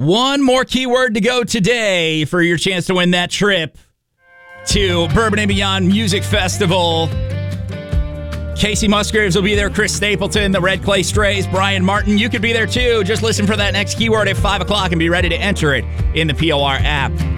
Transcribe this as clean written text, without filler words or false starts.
One more keyword to go today for your chance to win that trip to Bourbon and Beyond Music Festival. Casey Musgraves will be there, Chris Stapleton, the Red Clay Strays, Brian Martin. You could be there too. Just listen for that next keyword at 5 o'clock and be ready to enter it in the POR app.